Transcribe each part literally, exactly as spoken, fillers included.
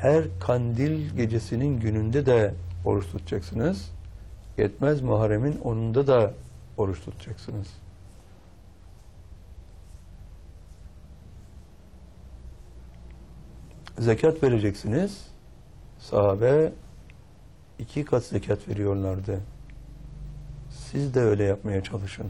her kandil gecesinin gününde de oruç tutacaksınız. Yetmez, Muharrem'in onunda da oruç tutacaksınız. Zekat vereceksiniz. Sahabe iki kat zekat veriyorlardı. Siz de öyle yapmaya çalışın.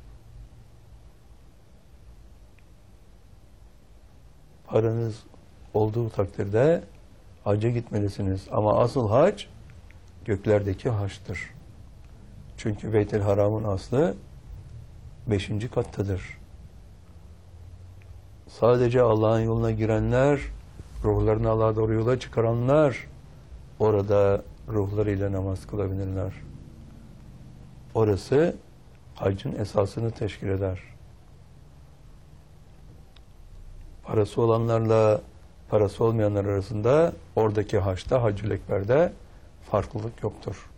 Paranız olduğu takdirde hacca gitmelisiniz. Ama asıl hac göklerdeki haçtır. Çünkü Beyt-i Haram'ın aslı beşinci kattadır. Sadece Allah'ın yoluna girenler, ruhlarını Allah'a doğru yola çıkaranlar orada ruhlarıyla namaz kılabilirler. Orası haccın esasını teşkil eder. Parası olanlarla parası olmayanlar arasında oradaki haçta, Haccül Ekber'de farklılık yoktur.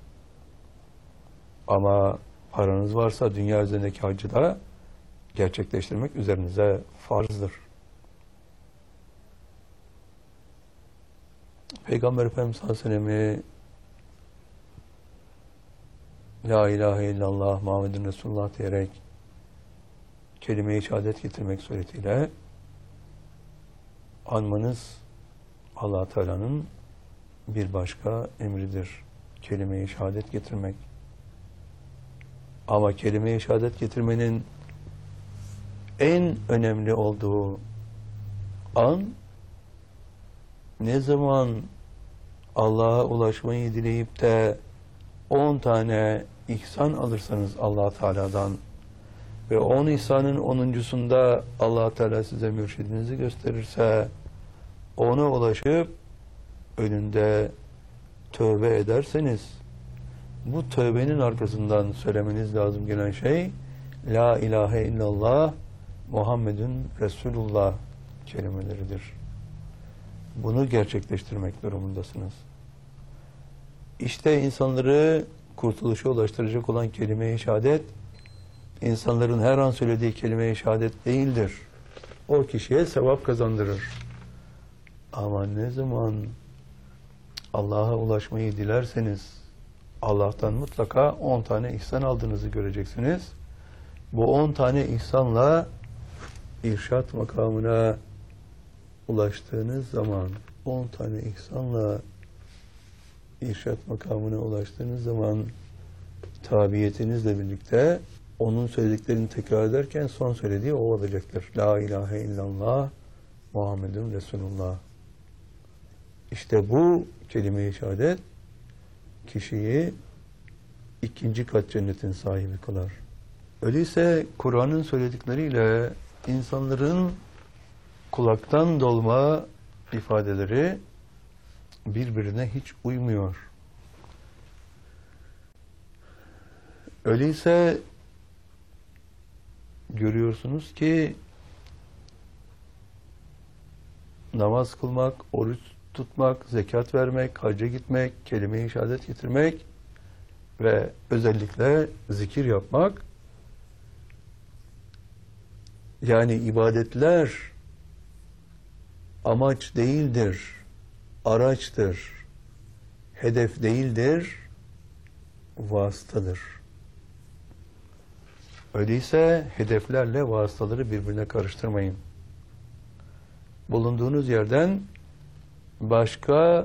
Ama paranız varsa dünya üzerindeki haccı da gerçekleştirmek üzerinize farzdır. Peygamber Efendimiz sallallahu aleyhi ve sellem'i La ilahe illallah Muhammedun Resulullah diyerek kelime-i şehadet getirmek suretiyle anmanız Allah Teala'nın bir başka emridir. Kelime-i şehadet getirmek. Ama kelime-i şehadet getirmenin en önemli olduğu an ne zaman Allah'a ulaşmayı dileyip de on tane ihsan alırsanız Allah Teala'dan ve on ihsanın onuncusunda Allah Teala size mürşidinizi gösterirse ona ulaşıp önünde tövbe ederseniz bu tövbenin arkasından söylemeniz lazım gelen şey La ilahe illallah Muhammedun Resulullah kelimeleridir. Bunu gerçekleştirmek durumundasınız. İşte insanları kurtuluşa ulaştıracak olan kelime-i şehadet, insanların her an söylediği kelime-i şehadet değildir. O kişiye sevap kazandırır. Ama ne zaman Allah'a ulaşmayı dilerseniz, Allah'tan mutlaka on tane ihsan aldığınızı göreceksiniz. Bu on tane ihsanla irşat makamına ulaştığınız zaman, on tane ihsanla irşat makamına ulaştığınız zaman tabiyetinizle birlikte onun söylediklerini tekrar ederken son söylediği o olacaktır. La ilahe illallah Muhammedun Resulullah. İşte bu kelime-i şehadet kişiyi ikinci kat cennetin sahibi kılar. Öyleyse Kur'an'ın söyledikleriyle insanların kulaktan dolma ifadeleri birbirine hiç uymuyor. Öyleyse görüyorsunuz ki namaz kılmak, oruç tutmak, zekat vermek, hacca gitmek, kelime-i şehadet getirmek ve özellikle zikir yapmak, yani ibadetler amaç değildir, araçtır, hedef değildir, vasıtadır. Öyleyse hedeflerle vasıtaları birbirine karıştırmayın. Bulunduğunuz yerden başka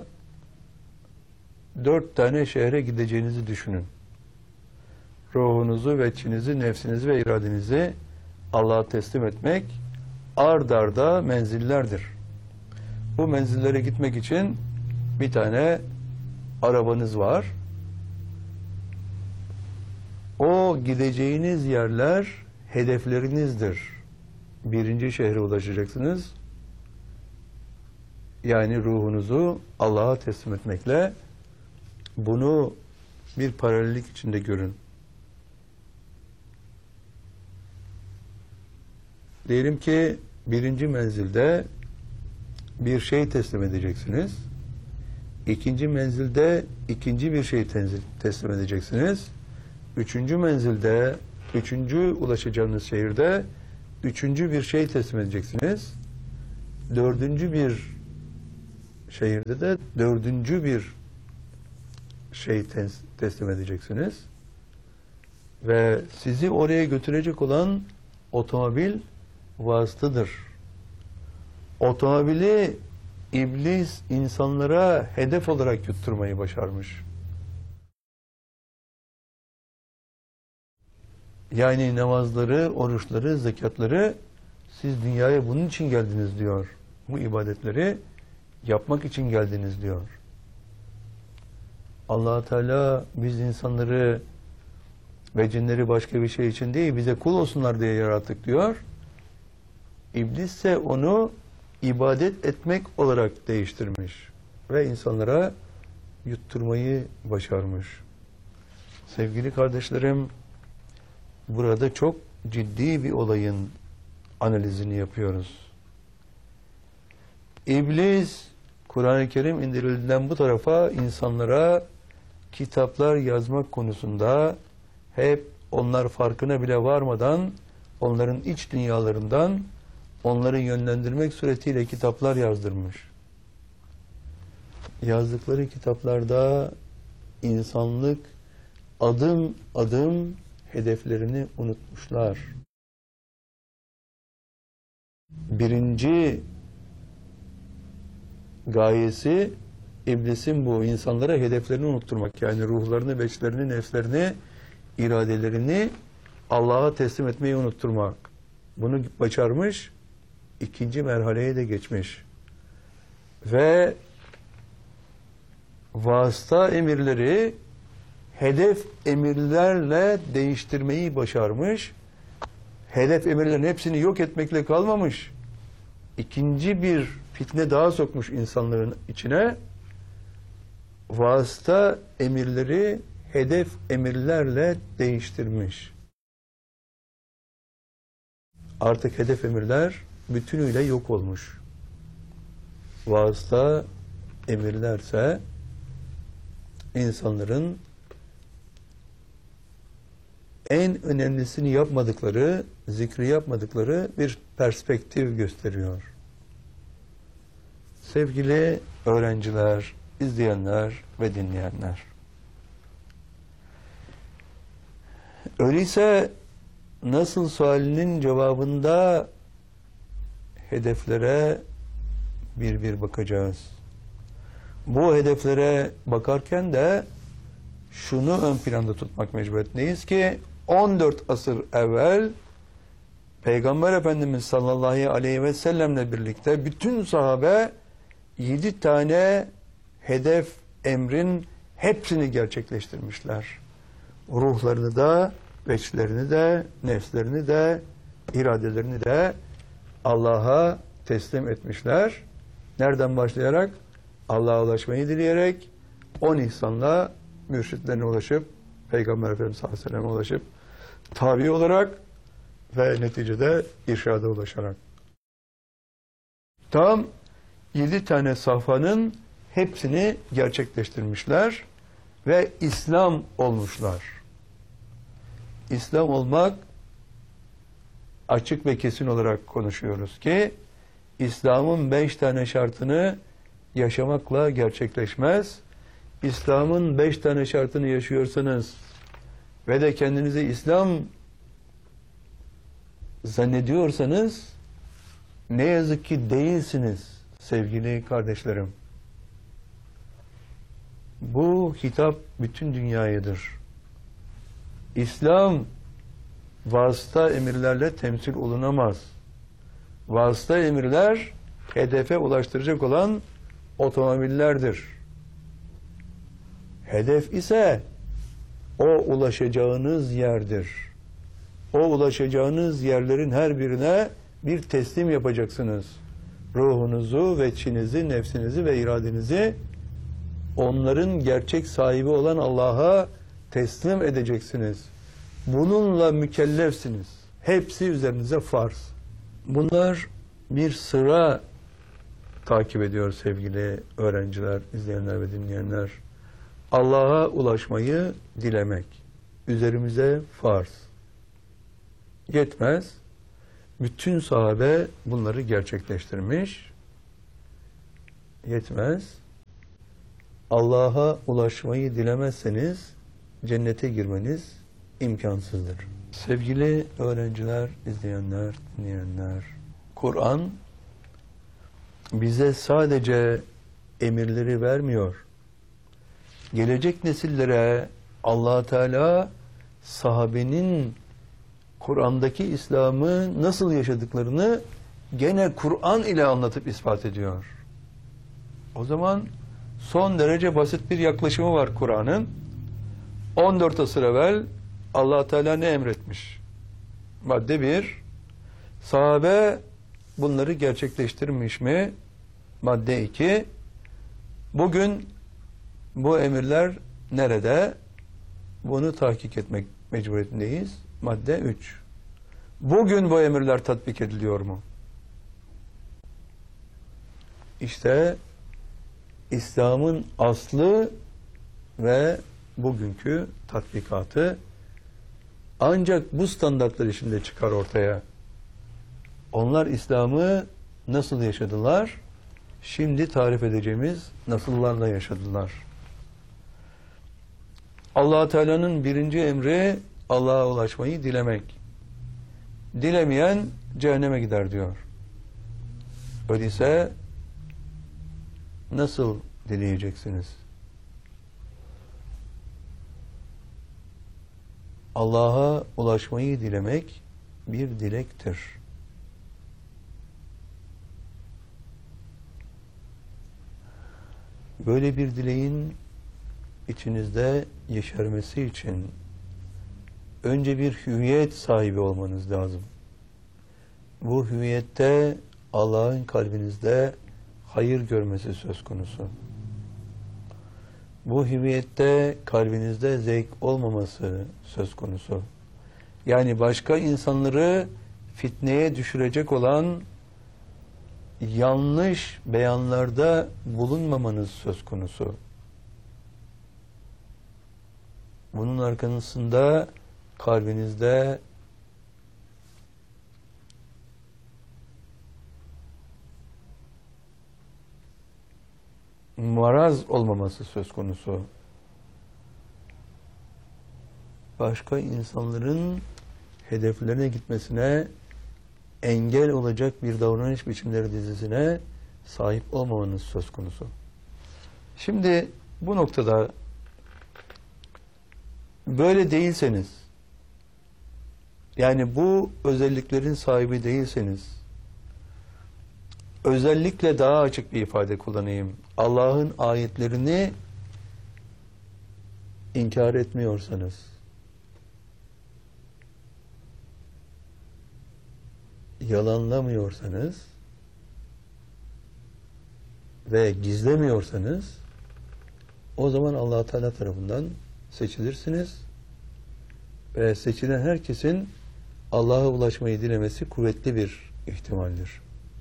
dört tane şehre gideceğinizi düşünün. Ruhunuzu, veçhinizi, nefsinizi ve iradenizi Allah'a teslim etmek ard arda menzillerdir. Bu menzillere gitmek için bir tane arabanız var. O gideceğiniz yerler hedeflerinizdir. Birinci şehre ulaşacaksınız. Yani ruhunuzu Allah'a teslim etmekle bunu bir paralellik içinde görün. Diyelim ki birinci menzilde bir şey teslim edeceksiniz. İkinci menzilde ikinci bir şey teslim edeceksiniz. Üçüncü menzilde, üçüncü ulaşacağınız şehirde üçüncü bir şey teslim edeceksiniz. Dördüncü bir şehirde de dördüncü bir şey tes- teslim edeceksiniz. Ve sizi oraya götürecek olan otomobil vasıtadır. Otomobili iblis insanlara hedef olarak yutturmayı başarmış. Yani namazları, oruçları, zekatları siz dünyaya bunun için geldiniz diyor. Bu ibadetleri yapmak için geldiniz diyor. Allah Teala biz insanları ve cinleri başka bir şey için değil, bize kul olsunlar diye yarattık diyor. İblis ise onu ibadet etmek olarak değiştirmiş ve insanlara yutturmayı başarmış. Sevgili kardeşlerim, burada çok ciddi bir olayın analizini yapıyoruz. İblis, Kur'an-ı Kerim indirildiğinden bu tarafa insanlara kitaplar yazmak konusunda hep onlar farkına bile varmadan onların iç dünyalarından onları yönlendirmek suretiyle kitaplar yazdırmış. Yazdıkları kitaplarda insanlık adım adım hedeflerini unutmuşlar. Birinci gayesi iblisin bu insanlara hedeflerini unutturmak. Yani ruhlarını, beçlerini, nefslerini, iradelerini Allah'a teslim etmeyi unutturmak. Bunu başarmış, ikinci merhaleye de geçmiş. Ve vasıta emirleri hedef emirlerle değiştirmeyi başarmış. Hedef emirlerin hepsini yok etmekle kalmamış. İkinci bir fitne daha sokmuş insanların içine. Vasıta emirleri hedef emirlerle değiştirmiş. Artık hedef emirler bütünüyle yok olmuş. Vasıta emirlerse insanların en önemlisini yapmadıkları, zikri yapmadıkları bir perspektif gösteriyor. Sevgili öğrenciler, izleyenler ve dinleyenler. Öyleyse nasıl sualinin cevabında hedeflere bir bir bakacağız. Bu hedeflere bakarken de şunu ön planda tutmak mecburiyetindeyiz ki on dört asır evvel Peygamber Efendimiz sallallahu aleyhi ve sellemle birlikte bütün sahabe yedi tane hedef emrin hepsini gerçekleştirmişler. Ruhlarını da, veçlerini de, nefslerini de, iradelerini de Allah'a teslim etmişler. Nereden başlayarak? Allah'a ulaşmayı dileyerek, on ihsanla mürşitlerine ulaşıp, Peygamber Efendimiz sallallahu aleyhi ve sellem'e ulaşıp, tabi olarak ve neticede irşada ulaşarak. Tam yedi tane safhanın hepsini gerçekleştirmişler ve İslam olmuşlar. İslam olmak, açık ve kesin olarak konuşuyoruz ki İslam'ın beş tane şartını yaşamakla gerçekleşmez. İslam'ın beş tane şartını yaşıyorsanız ve de kendinizi İslam zannediyorsanız ne yazık ki değilsiniz sevgili kardeşlerim. Bu hitap bütün dünyayadır. İslam vasıta emirlerle temsil olunamaz. Vasıta emirler hedefe ulaştıracak olan otomobillerdir. Hedef ise o ulaşacağınız yerdir. O ulaşacağınız yerlerin her birine bir teslim yapacaksınız. Ruhunuzu, veçinizi, nefsinizi ve iradenizi onların gerçek sahibi olan Allah'a teslim edeceksiniz. Bununla mükellefsiniz. Hepsi üzerinize farz. Bunlar bir sıra takip ediyor sevgili öğrenciler, izleyenler ve dinleyenler. Allah'a ulaşmayı dilemek üzerimize farz. Yetmez. Bütün sahabe bunları gerçekleştirmiş. yetmez. Allah'a ulaşmayı dilemezseniz cennete girmeniz imkansızdır. Sevgili öğrenciler, izleyenler, dinleyenler, Kur'an bize sadece emirleri vermiyor. Gelecek nesillere Allah Teala sahabenin Kur'an'daki İslam'ı nasıl yaşadıklarını gene Kur'an ile anlatıp ispat ediyor. O zaman son derece basit bir yaklaşımı var Kur'an'ın. on dört asır evvel Allah Teala ne emretmiş? Madde bir, sahabe bunları gerçekleştirmiş mi? Madde iki, bugün bu emirler nerede? Bunu tahkik etmek mecburiyetindeyiz. Madde üç, bugün bu emirler tatbik ediliyor mu? İşte İslam'ın aslı ve bugünkü tatbikatı ancak bu standartlar içinde çıkar ortaya. Onlar İslam'ı nasıl yaşadılar? Şimdi tarif edeceğimiz nasıllarla yaşadılar. Allah Teala'nın birinci emri Allah'a ulaşmayı dilemek. Dilemeyen cehenneme gider diyor. Öyleyse nasıl dileyeceksiniz? Allah'a ulaşmayı dilemek bir dilektir. Böyle bir dileğin içinizde yeşermesi için önce bir hüviyet sahibi olmanız lazım. Bu hüviyette Allah'ın kalbinizde hayır görmesi söz konusu. Bu hüviyette kalbinizde zevk olmaması söz konusu. Yani başka insanları fitneye düşürecek olan yanlış beyanlarda bulunmamanız söz konusu. Bunun arkasında kalbinizde maraz olmaması söz konusu. Başka insanların hedeflerine gitmesine engel olacak bir davranış biçimleri dizisine sahip olmamanız söz konusu. Şimdi bu noktada böyle değilseniz, yani bu özelliklerin sahibi değilseniz, özellikle daha açık bir ifade kullanayım. Allah'ın ayetlerini inkar etmiyorsanız, yalanlamıyorsanız ve gizlemiyorsanız, o zaman Allah Teala tarafından seçilirsiniz ve seçilen herkesin Allah'a ulaşmayı dilemesi kuvvetli bir ihtimaldir.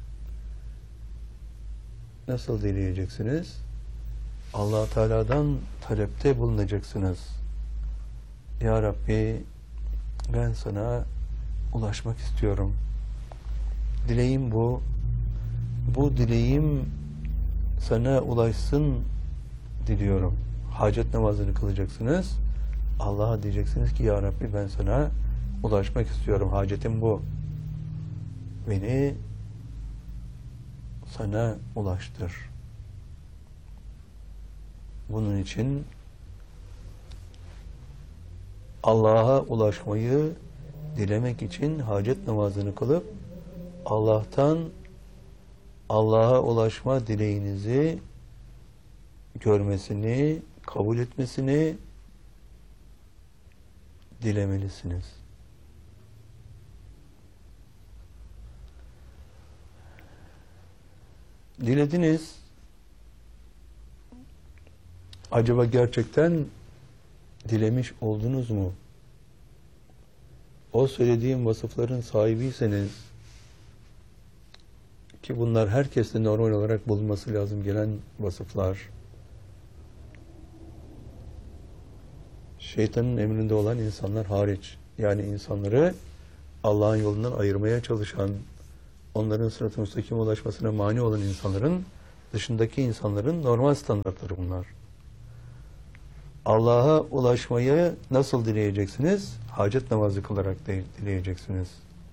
Nasıl dileyeceksiniz? Allah Teala'dan talepte bulunacaksınız. Ya Rabbi, ben sana ulaşmak istiyorum. Dileğim bu. Bu dileğim sana ulaşsın diliyorum. Hacet namazını kılacaksınız. Allah'a diyeceksiniz ki, Ya Rabbi, ben sana ulaşmak istiyorum. Hacetim bu. Beni sana ulaştır. Bunun için Allah'a ulaşmayı dilemek için hacet namazını kılıp Allah'tan Allah'a ulaşma dileğinizi görmesini, kabul etmesini dilemelisiniz. Dilediniz. Acaba gerçekten dilemiş oldunuz mu? O söylediğim vasıfların sahibiyseniz, ki bunlar herkeste normal olarak bulunması lazım gelen vasıflar, şeytanın emrinde olan insanlar hariç, yani insanları Allah'ın yolundan ayırmaya çalışan, onların sırat-ı müstakime ulaşmasına mani olan insanların dışındaki insanların normal standartları bunlar. Allah'a ulaşmayı nasıl dileyeceksiniz? Hacet namazı kılarak dileyeceksiniz.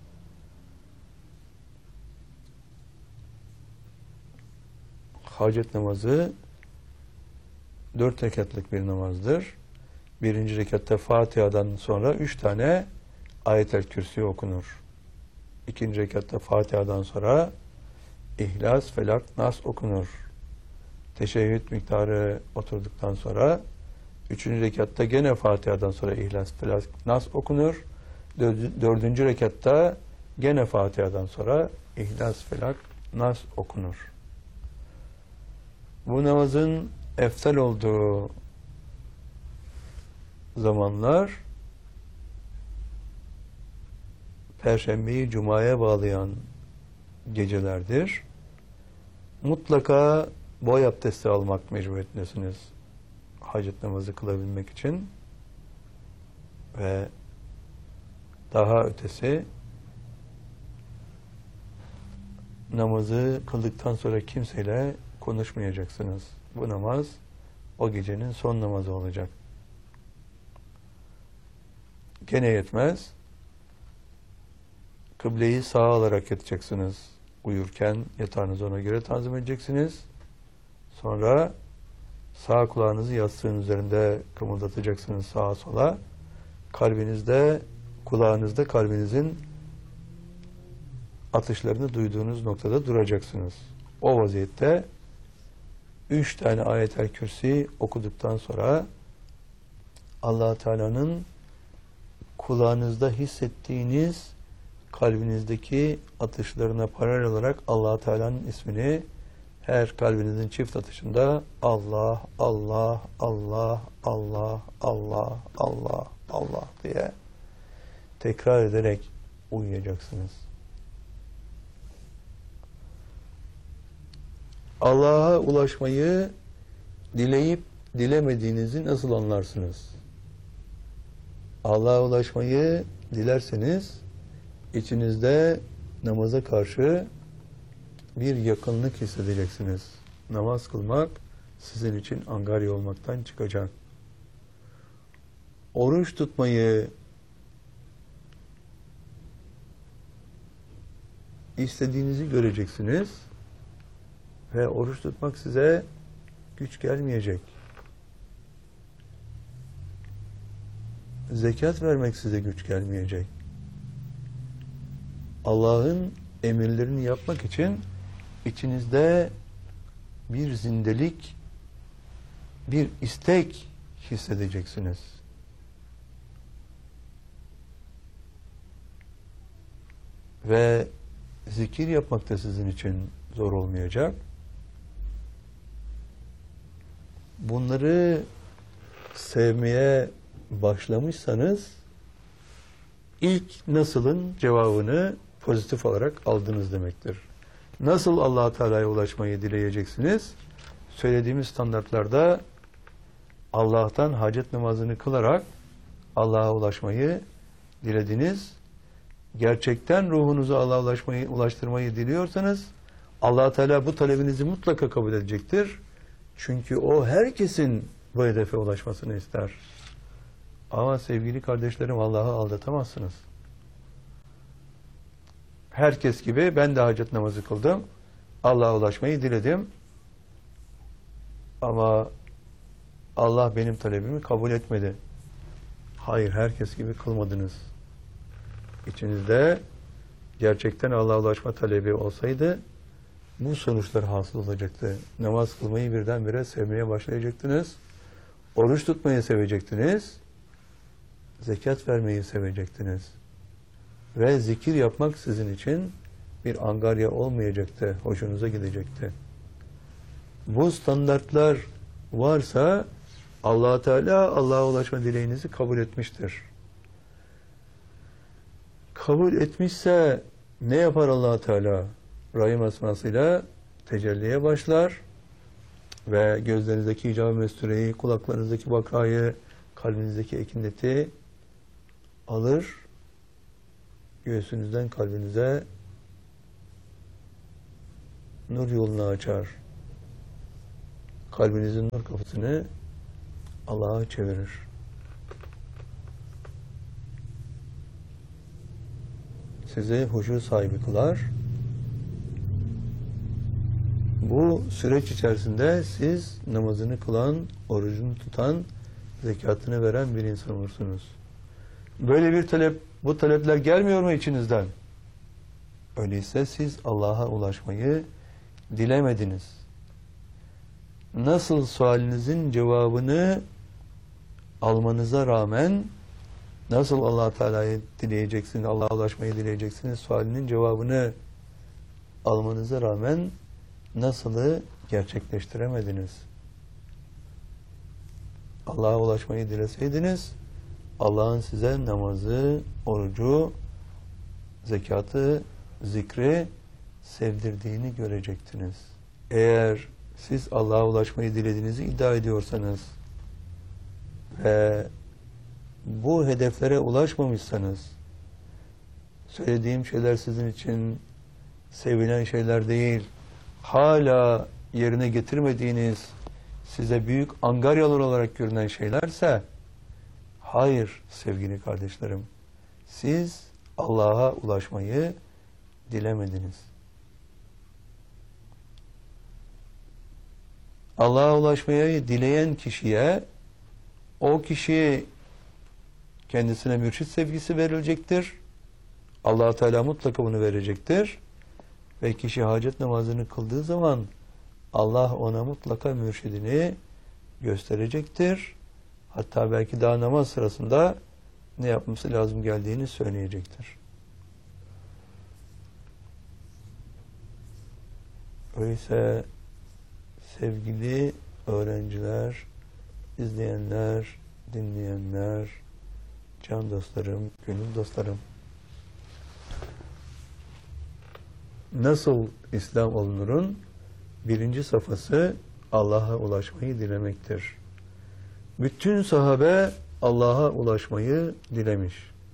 Hacet namazı dört rekatlık bir namazdır. Birinci rekatta Fatiha'dan sonra üç tane Ayet-el Kürsi okunur. İkinci rekatta Fatiha'dan sonra İhlas, Felak, Nas okunur. Teşehhüd miktarı oturduktan sonra üçüncü rekatta gene Fatiha'dan sonra İhlas, Felak, Nas okunur. Dördüncü rekatta gene Fatiha'dan sonra İhlas, Felak, Nas okunur. Bu namazın eftal olduğu zamanlar Perşembeyi Cuma'ya bağlayan gecelerdir. Mutlaka boy abdesti almak mecburiyetindesiniz hacet namazı kılabilmek için. Ve daha ötesi, namazı kıldıktan sonra kimseyle konuşmayacaksınız. Bu namaz o gecenin son namazı olacak. Gene yetmez. Kıbleyi sağa alarak yatacaksınız. Uyurken yatağınızı ona göre tanzim edeceksiniz. Sonra sağ kulağınızı yastığın üzerinde kımıldatacaksınız sağa sola. Kalbinizde, kulağınızda kalbinizin atışlarını duyduğunuz noktada duracaksınız. O vaziyette üç tane Ayet-el Kürsi okuduktan sonra Allah Teala'nın kulağınızda hissettiğiniz kalbinizdeki atışlarına paralel olarak Allah Teala'nın ismini her kalbinizin çift atışında Allah, Allah, Allah, Allah, Allah, Allah, Allah diye tekrar ederek uyuyacaksınız. Allah'a ulaşmayı dileyip dilemediğinizi nasıl anlarsınız? Allah'a ulaşmayı dilerseniz içinizde namaza karşı bir yakınlık hissedeceksiniz. Namaz kılmak sizin için angarya olmaktan çıkacak. Oruç tutmayı istediğinizi göreceksiniz ve oruç tutmak size güç gelmeyecek. Zekat vermek size güç gelmeyecek. Allah'ın emirlerini yapmak için içinizde bir zindelik, bir istek hissedeceksiniz. Ve zikir yapmak da sizin için zor olmayacak. Bunları sevmeye başlamışsanız ilk nasılın cevabını pozitif olarak aldınız demektir. Nasıl Allah Teala'ya ulaşmayı dileyeceksiniz? Söylediğimiz standartlarda Allah'tan hacet namazını kılarak Allah'a ulaşmayı dilediniz. Gerçekten ruhunuzu Allah'a ulaşmayı, ulaştırmayı diliyorsanız Allah Teala bu talebinizi mutlaka kabul edecektir. Çünkü o herkesin bu hedefe ulaşmasını ister. Ama sevgili kardeşlerim, Allah'ı aldatamazsınız. Herkes gibi ben de hacet namazı kıldım. Allah'a ulaşmayı diledim. Ama Allah benim talebimi kabul etmedi. Hayır, herkes gibi kılmadınız. İçinizde gerçekten Allah'a ulaşma talebi olsaydı bu sonuçlar hasıl olacaktı. Namaz kılmayı birdenbire sevmeye başlayacaktınız. Oruç tutmayı sevecektiniz. Zekat vermeyi sevecektiniz. Ve zikir yapmak sizin için bir angarya olmayacaktı. Hoşunuza gidecekti. Bu standartlar varsa Allah Teala Allah'a ulaşma dileğinizi kabul etmiştir. Kabul etmişse ne yapar Allah Teala? Rahim esmasıyla tecelliye başlar ve gözlerinizdeki icab-ı mestureyi, kulaklarınızdaki bakayı, kalbinizdeki ekindeti alır, göğsünüzden kalbinize nur yolunu açar. kalbinizin nur kapısını Allah'a çevirir. Sizi huşu sahibi kılar. Bu süreç içerisinde siz namazını kılan, orucunu tutan, zekatını veren bir insan olursunuz. Böyle bir talep, bu talepler gelmiyor mu içinizden? Öyleyse siz Allah'a ulaşmayı dilemediniz. Nasıl sualinizin cevabını almanıza rağmen nasıl Allah Teala'yı dileyeceksiniz, Allah'a ulaşmayı dileyeceksiniz, sualinin cevabını almanıza rağmen nasılı gerçekleştiremediniz? Allah'a ulaşmayı dileseydiniz, Allah'ın size namazı, orucu, zekatı, zikri sevdirdiğini görecektiniz. Eğer siz Allah'a ulaşmayı dilediğinizi iddia ediyorsanız ve bu hedeflere ulaşmamışsanız, söylediğim şeyler sizin için sevilen şeyler değil, hala yerine getirmediğiniz, size büyük angaryalar olarak görünen şeylerse, hayır sevgili kardeşlerim, siz Allah'a ulaşmayı dilemediniz. Allah'a ulaşmayı dileyen kişiye, o kişi kendisine mürşit sevgisi verilecektir. Allah Teala mutlaka bunu verecektir. Ve kişi hacet namazını kıldığı zaman Allah ona mutlaka mürşidini gösterecektir. Hatta belki daha namaz sırasında ne yapması lazım geldiğini söyleyecektir. Öyleyse sevgili öğrenciler, izleyenler, dinleyenler, can dostlarım, gönül dostlarım, nasıl İslam olunurun birinci safhası Allah'a ulaşmayı dilemektir. Bütün sahabe Allah'a ulaşmayı dilemiş.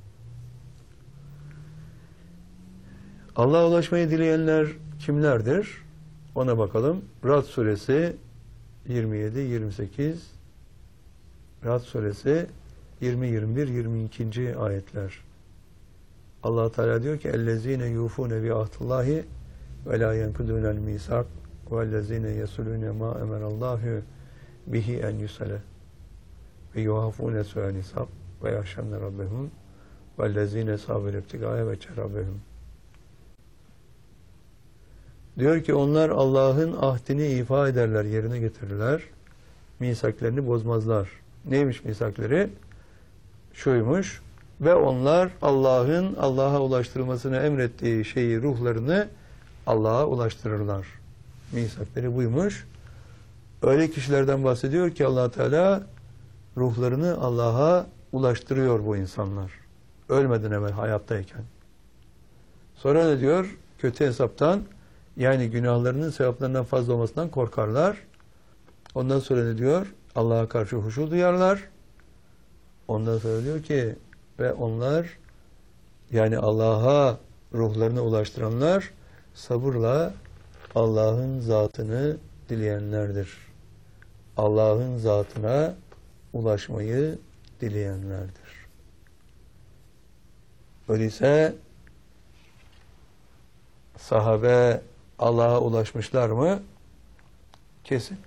Allah'a ulaşmayı dileyenler kimlerdir? Ona bakalım. Rad suresi yirmi yedi yirmi sekiz, Rad suresi yirmi yirmi bir yirmi iki. ayetler. Allah Teala diyor ki: "Ellezine yufune bi ahdillahi ve la yenkudunel misak ve'llezine yesulune ma emarallahu bihi en yusale ve yuhafune su'el hisab ve yahşanne rabbehum ve'llezine sabir ibtigâye ve çerabbehum." Diyor ki onlar Allah'ın ahdini ifa ederler, yerine getirirler. Misaklarını bozmazlar. Neymiş misakları? Şuymuş: ve onlar Allah'ın Allah'a ulaştırmasını emrettiği şeyi, ruhlarını Allah'a ulaştırırlar. Misakları buymuş. Öyle kişilerden bahsediyor ki Allah Teala ruhlarını Allah'a ulaştırıyor bu insanlar. Ölmeden evvel, hayattayken. Sonra ne diyor? Kötü hesaptan, yani günahlarının sevaplarından fazla olmasından korkarlar. Ondan sonra ne diyor? Allah'a karşı huşu duyarlar. Ondan sonra diyor ki ve onlar, yani Allah'a ruhlarını ulaştıranlar, sabırla Allah'ın zatını dileyenlerdir. Allah'ın zatına ulaşmayı dileyenlerdir. Öyleyse sahabe Allah'a ulaşmışlar mı? Kesin.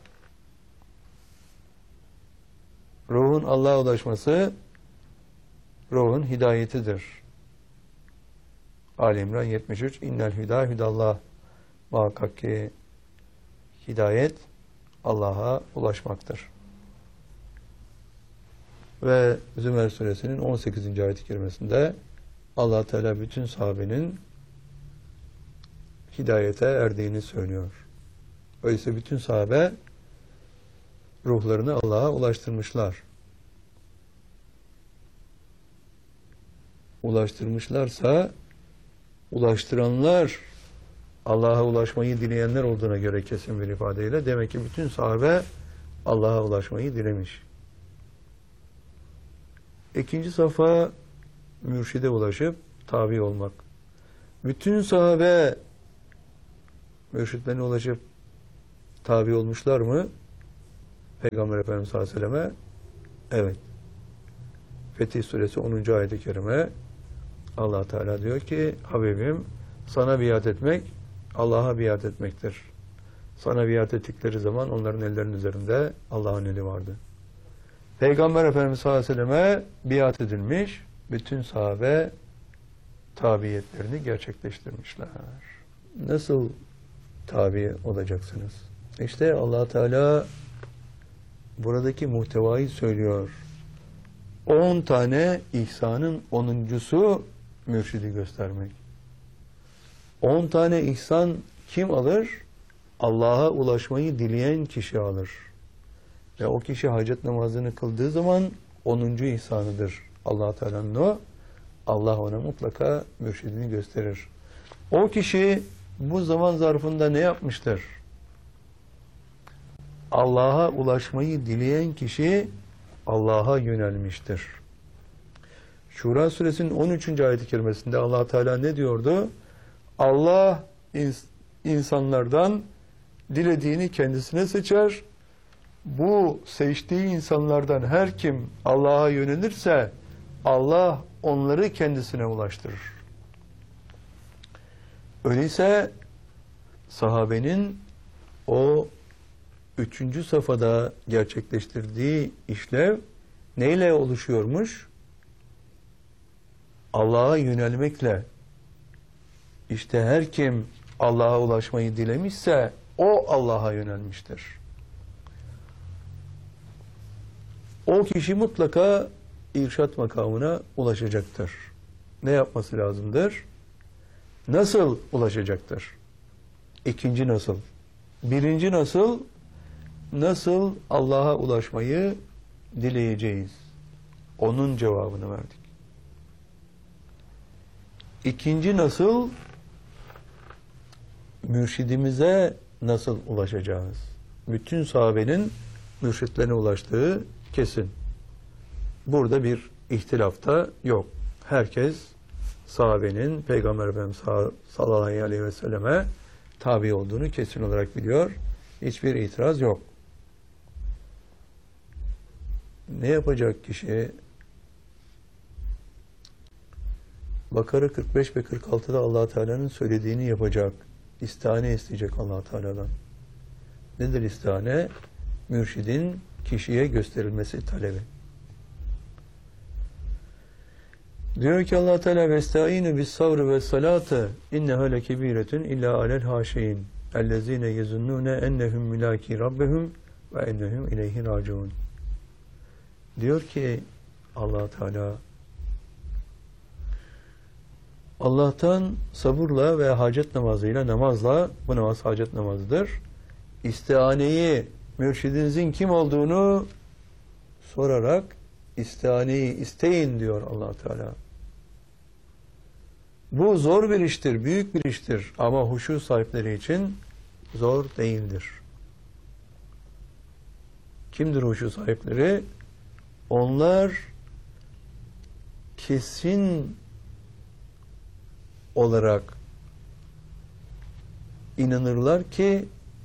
Ruhun Allah'a ulaşması ruhun hidayetidir. Ali İmran yetmiş üç. İnnel hüda hüdallah. Muhakkak ki hidayet Allah'a ulaşmaktır. Ve Zümer suresinin on sekizinci ayet-i kerimesinde Allah Teala bütün sahabenin hidayete erdiğini söylüyor. Öyleyse bütün sahabe ruhlarını Allah'a ulaştırmışlar. Ulaştırmışlarsa ulaştıranlar Allah'a ulaşmayı dileyenler olduğuna göre kesin bir ifadeyle demek ki bütün sahabe Allah'a ulaşmayı dilemiş. İkinci safa mürşide ulaşıp tabi olmak. Bütün sahabe mürşitlerine ulaşıp tabi olmuşlar mı? Peygamber Efendimiz sallallahu aleyhi ve selleme? Evet. Fetih Suresi onuncu ayet-i kerime Allah Teala diyor ki Habibim sana biat etmek Allah'a biat etmektir. Sana biat ettikleri zaman onların ellerinin üzerinde Allah'ın eli vardı. Peygamber Efendimiz sallallahu aleyhi ve selleme biat edilmiş, bütün sahabe tabiyetlerini gerçekleştirmişler. Nasıl tabi olacaksınız? İşte Allah Teala buradaki muhtevayı söylüyor. On tane ihsanın onuncusu mürşidi göstermek. On tane ihsan kim alır? Allah'a ulaşmayı dileyen kişi alır. Ve o kişi hacet namazını kıldığı zaman onuncu ihsanıdır. Allah Teala'nın o. Allah ona mutlaka mürşidini gösterir. O kişi bu zaman zarfında ne yapmıştır? Allah'a ulaşmayı dileyen kişi Allah'a yönelmiştir. Şura suresinin on üçüncü ayet-i kerimesinde Allah Teala ne diyordu? Allah ins insanlardan dilediğini kendisine seçer. Bu seçtiği insanlardan her kim Allah'a yönelirse Allah onları kendisine ulaştırır. Öyleyse sahabenin o üçüncü safhada gerçekleştirdiği işlev neyle oluşuyormuş? Allah'a yönelmekle. İşte her kim Allah'a ulaşmayı dilemişse o Allah'a yönelmiştir. O kişi mutlaka irşat makamına ulaşacaktır. Ne yapması lazımdır? Nasıl ulaşacaktır? İkinci nasıl? Birinci nasıl? Nasıl Allah'a ulaşmayı dileyeceğiz? Onun cevabını verdik. İkinci nasıl? Mürşidimize nasıl ulaşacağız? Bütün sahabenin mürşitlerine ulaştığı kesin. Burada bir ihtilaf da yok. Herkes sahabenin Peygamber Efendimiz sallallahu aleyhi ve selleme tabi olduğunu kesin olarak biliyor. Hiçbir itiraz yok. Ne yapacak kişi? Bakara kırk beş ve kırk altıda Allah Teala'nın söylediğini yapacak. İstihane isteyecek Allah Teala'dan. Nedir istihane? Mürşidin kişiye gösterilmesi talebi. Diyor ki Allah Teala vestaînü bis sabr ve salate inneha lekebiretun illa alel haşin ellezine yezunnune ennehum mulaki rabbihum ve ennehum ileyhi raciun. Diyor ki Allah Teala Allah'tan sabırla ve hacet namazıyla, namazla, bu namaz hacet namazıdır. İstihaneyi, mürşidinizin kim olduğunu sorarak istihaneyi isteyin diyor Allah Teala. Bu zor bir iştir, büyük bir iştir ama huşu sahipleri için zor değildir. Kimdir huşu sahipleri? Onlar kesin olarak inanırlar ki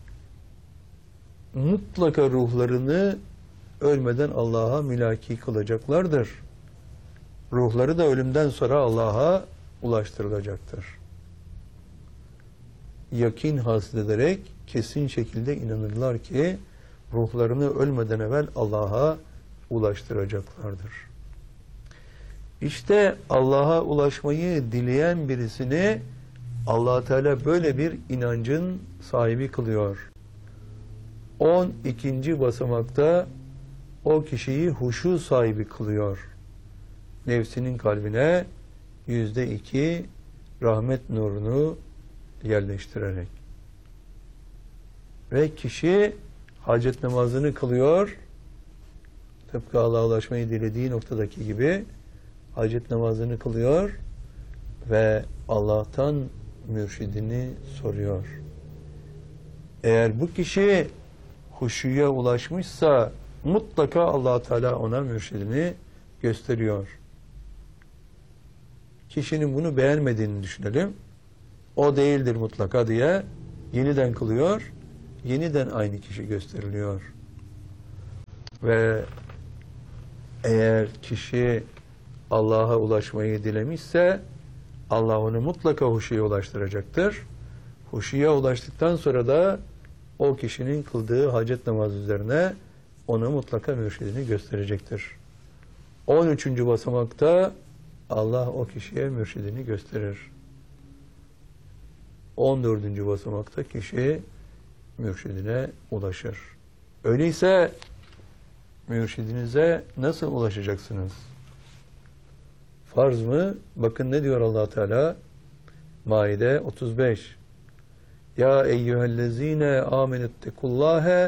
mutlaka ruhlarını ölmeden Allah'a mülaki kılacaklardır. Ruhları da ölümden sonra Allah'a ulaştırılacaktır. Yakin hasıl ederek kesin şekilde inanırlar ki ruhlarını ölmeden evvel Allah'a ulaştıracaklardır. İşte Allah'a ulaşmayı dileyen birisini Allah Teala böyle bir inancın sahibi kılıyor. On ikinci basamakta o kişiyi huşu sahibi kılıyor. Nefsinin kalbine yüzde iki rahmet nurunu yerleştirerek. Ve kişi hacet namazını kılıyor. Tıpkı Allah'a ulaşmayı dilediği noktadaki gibi hacet namazını kılıyor ve Allah'tan mürşidini soruyor. Eğer bu kişi huşuya ulaşmışsa mutlaka Allah Teala ona mürşidini gösteriyor. Kişinin bunu beğenmediğini düşünelim. O değildir mutlaka diye yeniden kılıyor. Yeniden aynı kişi gösteriliyor. Ve eğer kişi Allah'a ulaşmayı dilemişse Allah onu mutlaka huşuya ulaştıracaktır. Huşuya ulaştıktan sonra da o kişinin kıldığı hacet namazı üzerine ona mutlaka mürşidini gösterecektir. on üçüncü basamakta Allah o kişiye mürşidini gösterir. on dördüncü basamakta kişi mürşidine ulaşır. Öyleyse mürşidinize nasıl ulaşacaksınız? Farz mı? Bakın ne diyor Allah Teala? Maide otuz beş. Ya eyyühellezine amenettekullâhe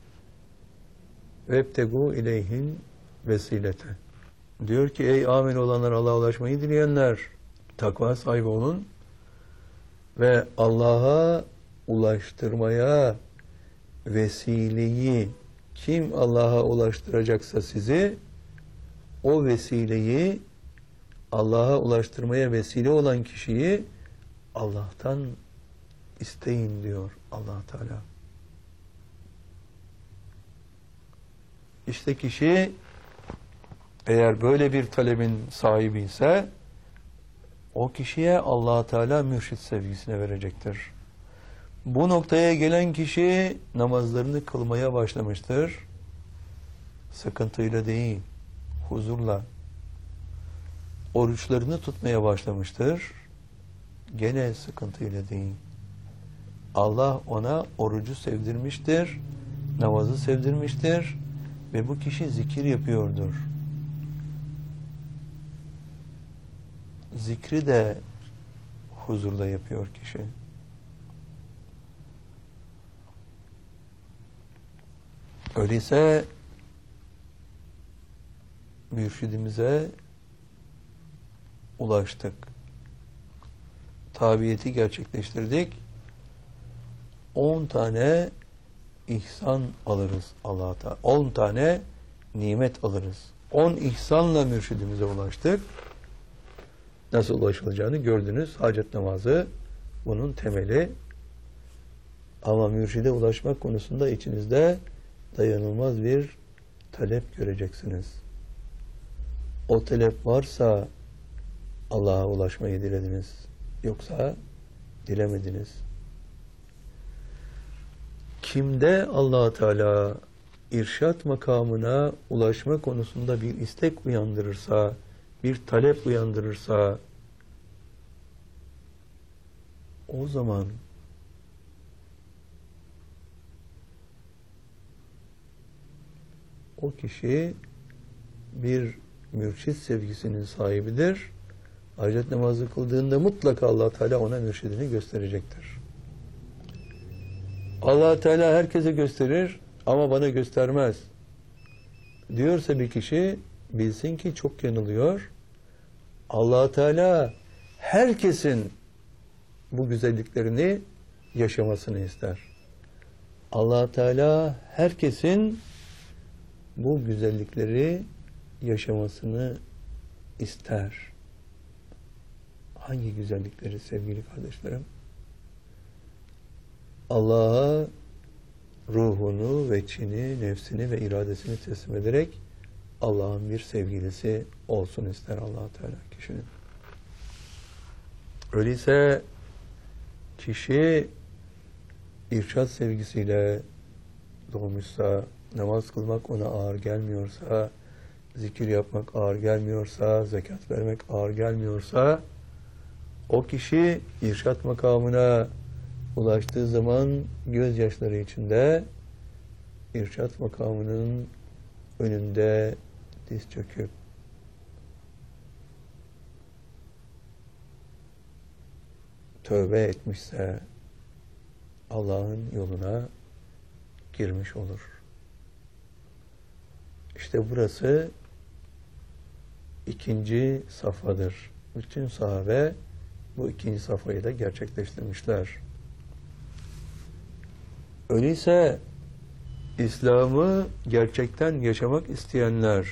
vebtegu ileyhin vesilete. Diyor ki ey amin olanlar, Allah'a ulaşmayı dileyenler, takva sahibi olun ve Allah'a ulaştırmaya vesileyi, kim Allah'a ulaştıracaksa sizi, o vesileyi, Allah'a ulaştırmaya vesile olan kişiyi Allah'tan isteyin diyor Allah Teala. İşte kişi eğer böyle bir talebin sahibi ise o kişiye Allah Teala mürşid sevgisine verecektir. Bu noktaya gelen kişi namazlarını kılmaya başlamıştır. Sıkıntıyla değil, huzurla. Oruçlarını tutmaya başlamıştır. Gene sıkıntıyla değil. Allah ona orucu sevdirmiştir, namazı sevdirmiştir ve bu kişi zikir yapıyordur. Zikri de huzurda yapıyor kişi. Öyleyse mürşidimize ulaştık. Tabiyeti gerçekleştirdik. On tane ihsan alırız Allah'a Teala. On tane nimet alırız. On ihsanla mürşidimize ulaştık. Nasıl ulaşılacağını gördünüz. Hacet namazı bunun temeli. Ama mürşide ulaşmak konusunda içinizde dayanılmaz bir talep göreceksiniz. O talep varsa Allah'a ulaşmayı dilediniz. Yoksa dilemediniz. Kimde Allah Teala irşat makamına ulaşma konusunda bir istek uyandırırsa, bir talep uyandırırsa, o zaman o kişi bir mürşid sevgisinin sahibidir. Hacet namazı kıldığında mutlaka Allah Teala ona mürşidini gösterecektir. Allah Teala herkese gösterir ama bana göstermez diyorsa bir kişi bilsin ki çok yanılıyor. Allah Teala herkesin bu güzelliklerini yaşamasını ister. Allah Teala herkesin bu güzellikleri yaşamasını ister. Hangi güzellikleri sevgili kardeşlerim? Allah'a ruhunu, veçini, nefsini ve iradesini teslim ederek Allah'ın bir sevgilisi olsun ister Allah Teala kişinin. Öyleyse kişi irşad sevgisiyle doğmuşsa, namaz kılmak ona ağır gelmiyorsa, zikir yapmak ağır gelmiyorsa, zekat vermek ağır gelmiyorsa, o kişi irşad makamına ulaştığı zaman gözyaşları içinde irşad makamının önünde diz çöküp tövbe etmişse Allah'ın yoluna girmiş olur. İşte burası ikinci safhadır. Bütün sahabe bu ikinci safhayı da gerçekleştirmişler. Öyleyse İslam'ı gerçekten yaşamak isteyenler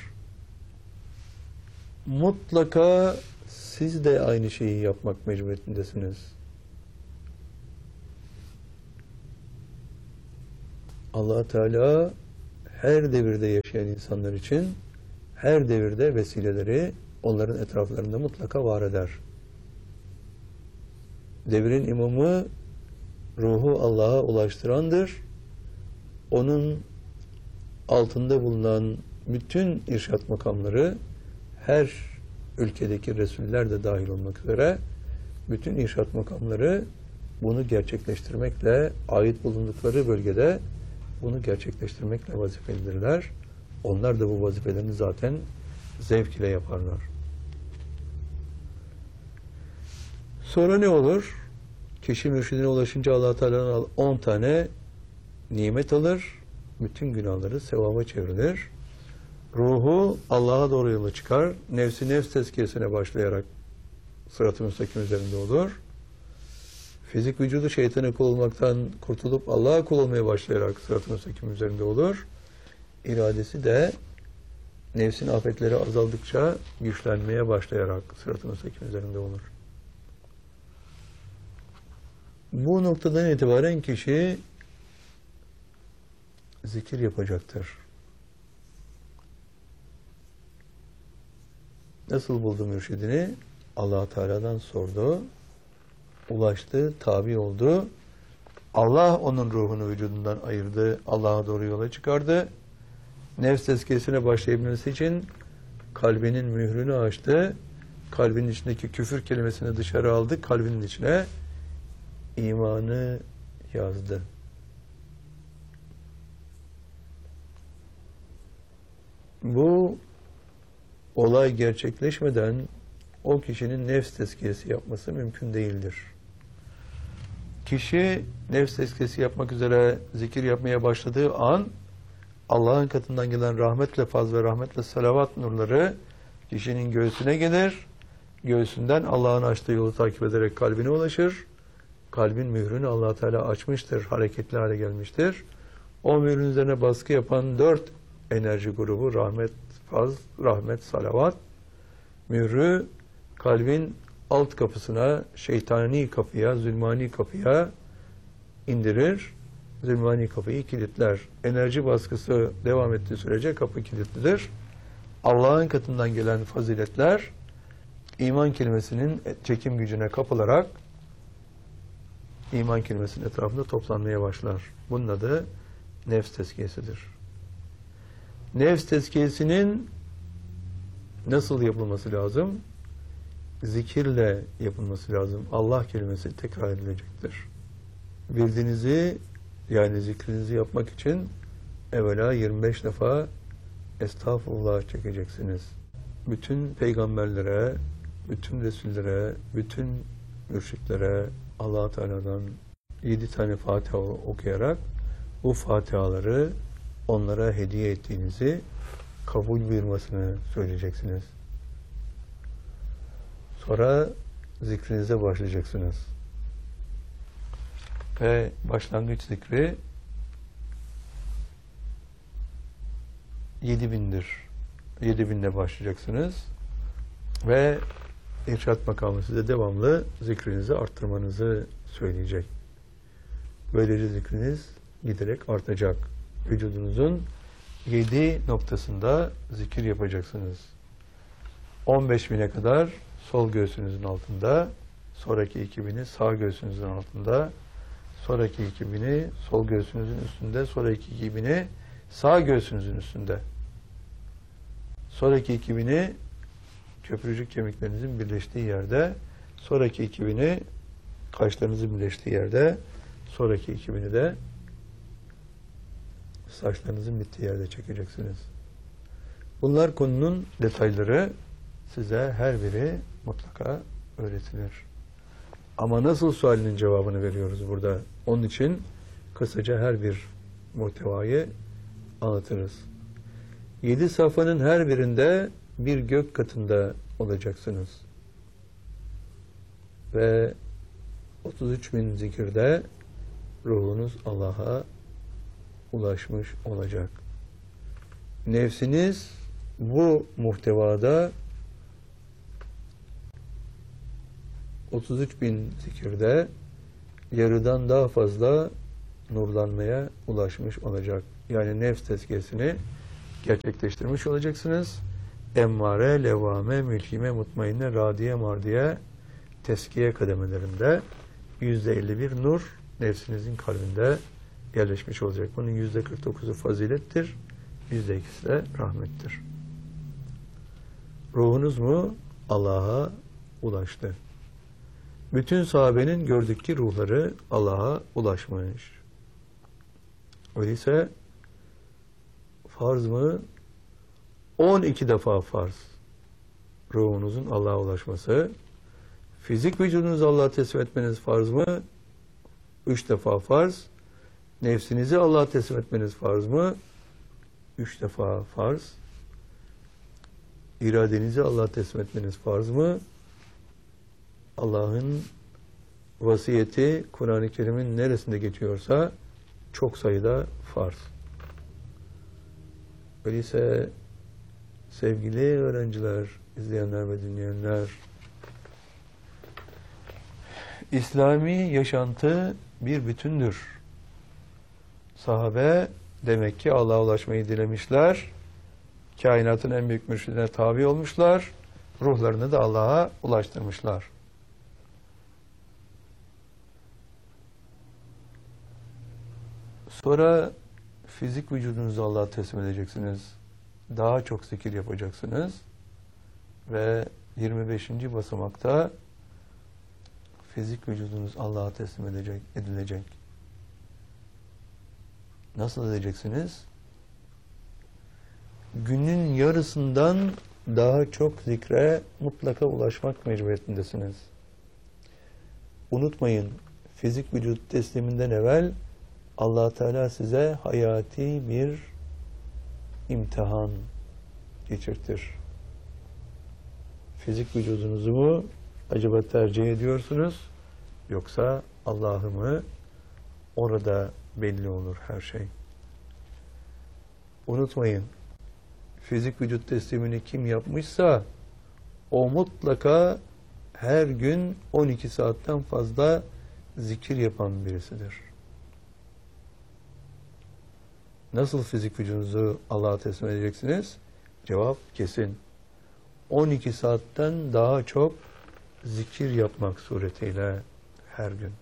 mutlaka siz de aynı şeyi yapmak mecburiyetindesiniz. Allah Teala her devirde yaşayan insanlar için her devirde vesileleri onların etraflarında mutlaka var eder. Devrin imamı ruhu Allah'a ulaştırandır. Onun altında bulunan bütün irşat makamları, her ülkedeki Resuller de dahil olmak üzere bütün irşat makamları bunu gerçekleştirmekle, ait bulundukları bölgede bunu gerçekleştirmekle vazifelidirler. Onlar da bu vazifelerini zaten zevk ile yaparlar. Sonra ne olur? Kişi mürşidine ulaşınca Allah Teala'dan on tane nimet alır. Bütün günahları sevaba çevrilir. Ruhu Allah'a doğru yola çıkar. Nefsi nefs tezkiyesine başlayarak sırat-ı müstakim üzerinde olur. Fizik vücudu şeytana kul olmaktan kurtulup Allah'a kul olmaya başlayarak sırat-ı müstakim üzerinde olur. İradesi de nefsin afetleri azaldıkça güçlenmeye başlayarak sırat-ı müstakim üzerinde olur. Bu noktadan itibaren kişi zikir yapacaktır. Nasıl buldu mürşidini? Allah Teala'dan sordu. Ulaştı, tabi oldu. Allah onun ruhunu vücudundan ayırdı. Allah'a doğru yola çıkardı. Nefs tezkiyesine başlayabilmesi için kalbinin mührünü açtı. Kalbinin içindeki küfür kelimesini dışarı aldı. Kalbinin içine imanı yazdı. Bu olay gerçekleşmeden o kişinin nefs tezkiyesi yapması mümkün değildir. Kişi nefs tezkiyesi yapmak üzere zikir yapmaya başladığı an Allah'ın katından gelen rahmetle faz ve rahmetle salavat nurları kişinin göğsüne gelir. Göğsünden Allah'ın açtığı yolu takip ederek kalbine ulaşır. Kalbin mührünü Allah Teala açmıştır, hareketli hale gelmiştir. O mührün üzerine baskı yapan dört enerji grubu, rahmet, faz, rahmet, salavat, mührü kalbin alt kapısına, şeytani kapıya, zulmani kapıya indirir. Zulmani kapıyı kilitler. Enerji baskısı devam ettiği sürece kapı kilitlidir. Allah'ın katından gelen faziletler iman kelimesinin çekim gücüne kapılarak iman kelimesinin etrafında toplanmaya başlar. Bunun adı nefs tezkiyesidir. Nefs tezkiyesinin nasıl yapılması lazım? Zikirle yapılması lazım. Allah kelimesi tekrar edilecektir. Bildiğinizi, yani zikrinizi yapmak için evvela yirmi beş defa estağfurullah çekeceksiniz. Bütün peygamberlere, bütün resullere, bütün mürşitlere Allah Teala'dan yedi tane Fatiha okuyarak bu Fatihaları onlara hediye ettiğinizi kabul buyurmasını söyleyeceksiniz. Sonra zikrinize başlayacaksınız. Ve başlangıç zikri yedi bindir. Yedi binle başlayacaksınız. Ve irşat makamı size devamlı zikrinizi arttırmanızı söyleyecek. Böylece zikriniz giderek artacak. Vücudunuzun yedi noktasında zikir yapacaksınız. on beş bine kadar sol göğsünüzün altında, sonraki iki bini sağ göğsünüzün altında, sonraki iki bini sol göğsünüzün üstünde, sonraki iki bini sağ göğsünüzün üstünde. Sonraki iki bini köprücük kemiklerinizin birleştiği yerde, sonraki iki bini kaşlarınızın birleştiği yerde, sonraki iki bini de saçlarınızın bittiği yerde çekeceksiniz. Bunlar konunun detayları, size her biri mutlaka öğretilir. Ama nasıl sualinin cevabını veriyoruz burada? Onun için kısaca her bir muhtevayı anlatırız. Yedi safhanın her birinde bir gök katında olacaksınız. Ve otuz üç bin zikirde ruhunuz Allah'a ulaşmış olacak. Nefsiniz bu muhtevada otuz üç bin zikirde yarıdan daha fazla nurlanmaya ulaşmış olacak. yani nefs tezkiyesini gerçekleştirmiş olacaksınız. Emmare, levame, mülhime, mutmainne, radiye, mardiye teskiye kademelerinde yüzde elli bir nur nefsinizin kalbinde yerleşmiş olacak. Bunun yüzde kırk dokuzu fazilettir. Yüzde ikisi de rahmettir. Ruhunuz mu Allah'a ulaştı. Bütün sahabenin gördük ki ruhları Allah'a ulaşmış. Öyleyse farz mı? on iki defa farz. Ruhunuzun Allah'a ulaşması. Fizik vücudunuzu Allah'a teslim etmeniz farz mı? Üç defa farz. Nefsinizi Allah'a teslim etmeniz farz mı? Üç defa farz. İradenizi Allah'a teslim etmeniz farz mı? Allah'ın vasiyeti Kur'an-ı Kerim'in neresinde geçiyorsa çok sayıda farz. Öyleyse sevgili öğrenciler, izleyenler ve dinleyenler, İslami yaşantı bir bütündür. Sahabe demek ki Allah'a ulaşmayı dilemişler. Kainatın en büyük mürşidine tabi olmuşlar. Ruhlarını da Allah'a ulaştırmışlar. Sonra fizik vücudunuzu Allah'a teslim edeceksiniz. Daha çok zikir yapacaksınız. Ve yirmi beşinci basamakta fizik vücudunuz Allah'a teslim edecek, edilecek. Nasıl edeceksiniz? Günün yarısından daha çok zikre mutlaka ulaşmak mecburiyetindesiniz. Unutmayın, fizik vücut tesliminden evvel Allah Teala size hayati bir imtihan geçirtir. Fizik vücudunuzu mu acaba tercih ediyorsunuz? Yoksa Allah'ı mı? Orada belli olur her şey. Unutmayın, fizik vücut teslimini kim yapmışsa o mutlaka her gün on iki saatten fazla zikir yapan birisidir. Nasıl fizik vücudunuzu Allah'a teslim edeceksiniz? Cevap kesin. on iki saatten daha çok zikir yapmak suretiyle her gün.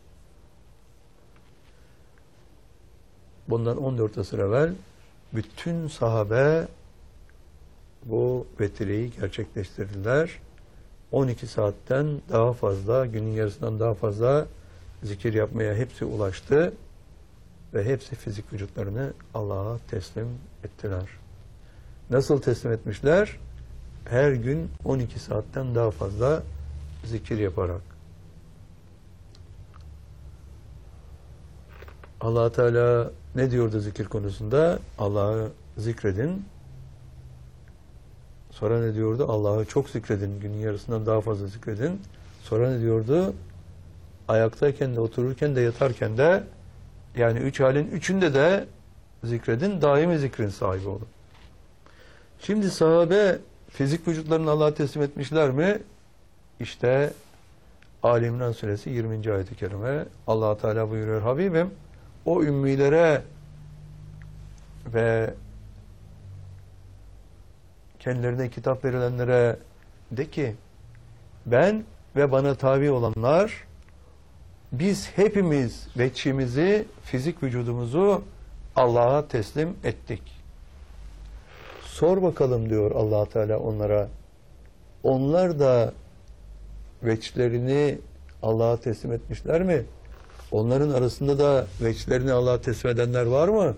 Bundan on dört asır evvel bütün sahabe bu vetireyi gerçekleştirdiler. on iki saatten daha fazla, günün yarısından daha fazla zikir yapmaya hepsi ulaştı ve hepsi fizik vücutlarını Allah'a teslim ettiler. Nasıl teslim etmişler? Her gün on iki saatten daha fazla zikir yaparak. Allah Teala ne diyordu zikir konusunda? Allah'ı zikredin. Sonra ne diyordu? Allah'ı çok zikredin. Günün yarısından daha fazla zikredin. Sonra ne diyordu? Ayaktayken de, otururken de, yatarken de, yani üç halin üçünde de zikredin. Daimi zikrin sahibi olun. Şimdi sahabe fizik vücutlarını Allah'a teslim etmişler mi? İşte Ali İmran suresi yirminci ayet-i kerime Allah Teala buyuruyor, Habibim o ümmilere ve kendilerine kitap verilenlere de ki ben ve bana tabi olanlar biz hepimiz veçhimizi, fizik vücudumuzu Allah'a teslim ettik. Sor bakalım diyor Allah Teala onlara. Onlar da veçlerini Allah'a teslim etmişler mi? Onların arasında da veçlerini Allah'a teslim edenler var mı?